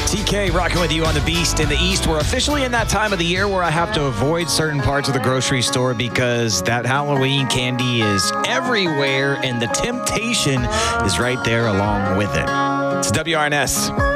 TK rocking with you on the Beast in the East. We're officially in that time of the year where I have to avoid certain parts of the grocery store because that Halloween candy is everywhere and the temptation is right there along with it. It's WRNS.